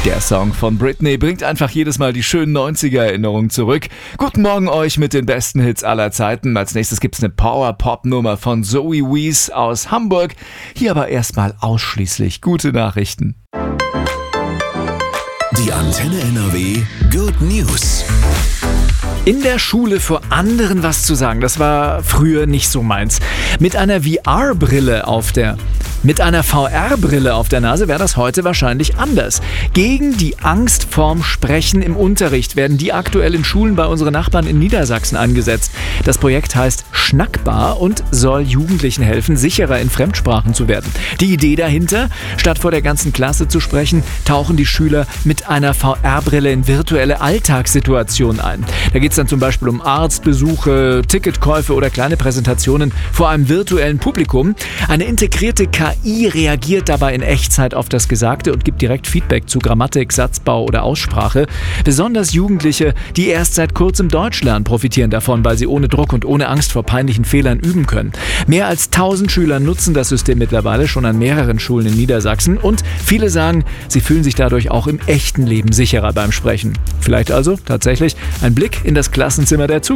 Der Song von Britney bringt einfach jedes Mal die schönen 90er-Erinnerungen zurück. Guten Morgen euch mit den besten Hits aller Zeiten. Als nächstes gibt's eine Power-Pop-Nummer von Zoe Wees aus Hamburg. Hier aber erstmal ausschließlich gute Nachrichten. Die Antenne NRW Good News. In der Schule vor anderen was zu sagen, das war früher nicht so meins. Mit einer VR-Brille Mit einer VR-Brille auf der Nase wäre das heute wahrscheinlich anders. Gegen die Angst vorm Sprechen im Unterricht werden die aktuell in Schulen bei unseren Nachbarn in Niedersachsen eingesetzt. Das Projekt heißt Schnackbar und soll Jugendlichen helfen, sicherer in Fremdsprachen zu werden. Die Idee dahinter: Statt vor der ganzen Klasse zu sprechen, tauchen die Schüler mit einer VR-Brille in virtuelle Alltagssituationen ein. Da geht es dann zum Beispiel um Arztbesuche, Ticketkäufe oder kleine Präsentationen vor einem virtuellen Publikum. Eine integrierte KI reagiert dabei in Echtzeit auf das Gesagte und gibt direkt Feedback zu Grammatik, Satzbau oder Aussprache. Besonders Jugendliche, die erst seit kurzem Deutsch lernen, profitieren davon, weil sie ohne Druck und ohne Angst vor peinlichen Fehlern üben können. Mehr als 1000 Schüler nutzen das System mittlerweile schon an mehreren Schulen in Niedersachsen und viele sagen, sie fühlen sich dadurch auch im echten Leben sicherer beim Sprechen. Vielleicht also tatsächlich ein Blick in das Klassenzimmer der Zukunft.